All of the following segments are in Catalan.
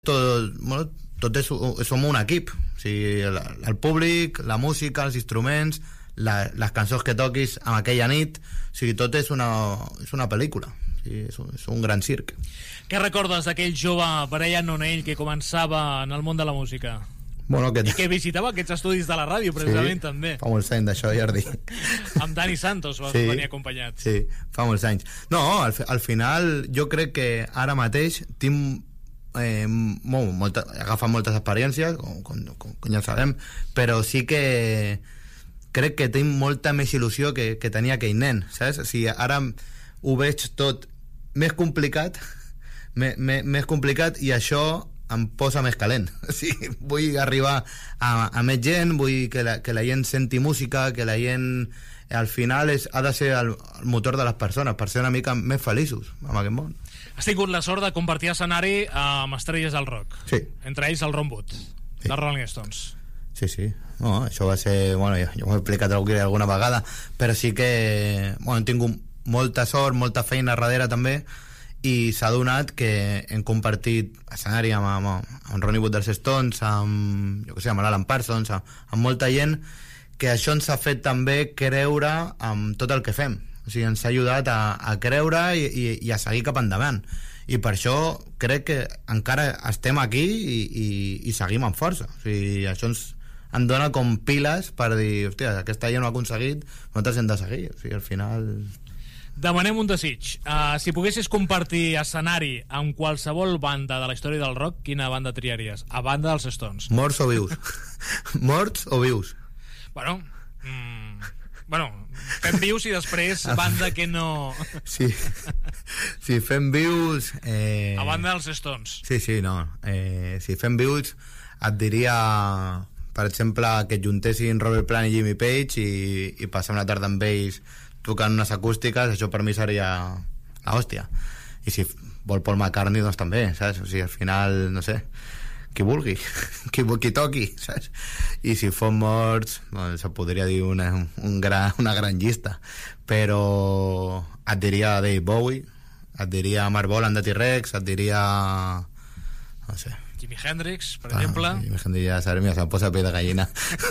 som un equip, o sigui, el públic, la música, els instruments, les cançons que toquis en aquella nit, o sigui, tot és una pel·lícula, o sigui, és un gran circ. Què recordes d'aquell jove Brian O'Neill que començava en el món de la música? I que visitava aquests estudis de la ràdio, precisament, també. Fa molts anys d'això, Jordi. Amb Dani Santos vas venir acompanyat. Sí, fa molts anys. No, al final jo crec que ara mateix tinc he agafat moltes experiències, com ja sabem, però sí que crec que tinc molta més il·lusió que tenia aquell nen, saps? O sigui, ara ho veig tot més complicat, més complicat, i això em posa més calent. O sigui, vull arribar a més gent, vull que la gent senti música, que la gent al final ha de ser el motor de les persones, per ser una mica més feliços en aquest món. Has tingut la sort de compartir escenari amb estrelles del rock. Sí. Entre ells el Ron Wood, dels Rolling Stones. Sí. No, això va ser... Bueno, jo m'ho he explicat alguna vegada, però sí que... Bueno, he tingut molta sort, molta feina darrere també, i s'ha donat que hem compartit escenari amb Ronnie Wood dels Stones, amb Alan Parsons, amb molta gent, que això ens ha fet també creure en tot el que fem. O sigui, ens ha ajudat a creure i a seguir cap endavant, i per això crec que encara estem aquí i seguim amb força. O sigui, això em dona com piles per dir, hòstia, aquesta gent ho ha aconseguit, nosaltres hem de seguir. O sigui, al final... Demanem un desig. Si poguessis compartir escenari amb qualsevol banda de la història del rock, quina banda triaries? A banda dels Stones. Morts o vius? Morts o vius? Bueno, fem vius i després banda que no... Sí, fem vius... A banda dels Stones. Sí, no. Si fem vius, et diria, per exemple, que et juntessin Robert Plant i Jimmy Page i passar una tarda amb ells tocant unes acústiques, això per mi seria l'hòstia. I si vol Paul McCartney, doncs també, saps? O sigui, al final, no sé, qui vulgui, qui toqui, saps? I si fos Morts, doncs se podria dir una gran llista, però et diria Dave Bowie, et diria Mark Bolan de T-Rex, et diria, no sé, Jimi Hendrix, per exemple. Jimi Hendrix, ja sabem, ja se'm posa pell de gallina.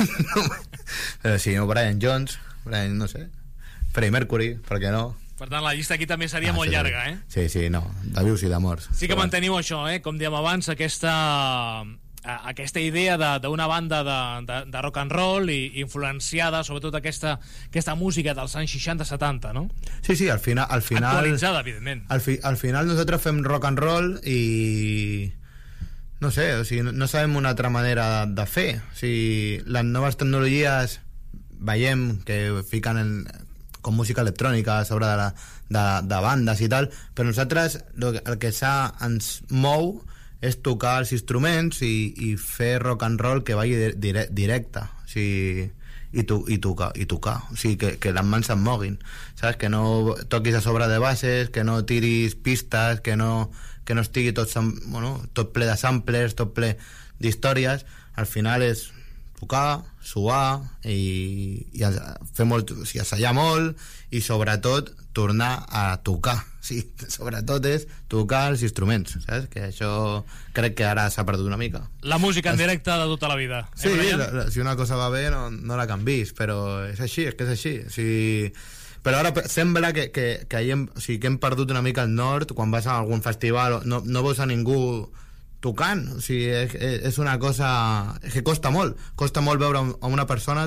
Però si no, Brian Jones, no sé, Freddie Mercury, per què no? Per tant, la llista aquí també seria molt llarga, eh? Sí, no, de vius i de morts. Sí que manteniu això, com dèiem abans, aquesta idea d'una banda de rock and roll i influenciada, sobretot aquesta música dels anys 60-70, no? Sí, al final... Actualitzada, evidentment. Al final nosaltres fem rock and roll i... No sé, o sigui, no sabem una altra manera de fer. O sigui, les noves tecnologies veiem que fiquen com música electrònica a sobre de bandes i tal, però nosaltres el que ens mou és tocar els instruments i fer rock and roll que vagi directe, o sigui, i tocar, o sigui, que les mans se'n moguin, saps? Que no toquis a sobre de bases, que no tiris pistes, que no estigui tot ple de samplers, tot ple d'històries. Al final és tocar, suar i fer molt, o sigui, assajar molt i sobretot tornar a tocar. Sí, sobretot és tocar els instruments, saps? Que això crec que ara s'ha perdut una mica. La música en directe de tota la vida. Sí, si una cosa va bé no la canvis, però és així, és que és així. O sigui, però ara sembla que hem perdut una mica el nord. Quan vas a algun festival no veus a ningú tocant, o sigui, és una cosa que costa molt veure a una persona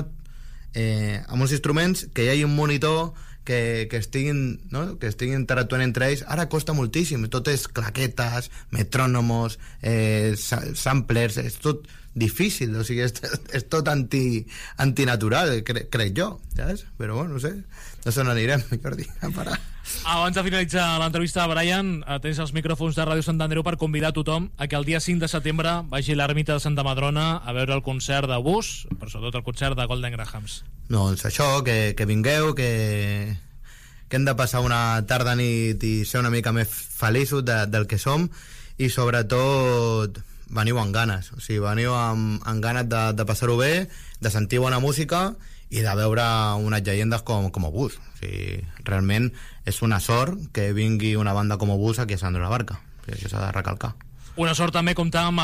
amb uns instruments, que hi hagi un monitor que estiguin interactuant entre ells. Ara costa moltíssim, tot és claquetes, metrònomos, samplers, és tot difícil, o sigui, és tot antinatural, crec jo, saps? Però bueno, no sé, no se n'anirem, Jordi, a parar. Abans de finalitzar l'entrevista, Brian, tens els micròfons de Ràdio Sant Andreu per convidar tothom a que el dia 5 de setembre vagi a l'ermita de Santa Madrona a veure el concert de Bus, però sobretot el concert de Golden Grahams. Doncs això, que vingueu, que hem de passar una tarda nit i ser una mica més feliços del que som, i sobretot veniu amb ganes, o sigui, veniu amb ganes de passar-ho bé, de sentir bona música i de veure unes llegendes com Bus. O sigui, realment és una sort que vingui una banda com Bus aquí a Sant Andreu de la Barca, això s'ha de recalcar. Una sort també comptar amb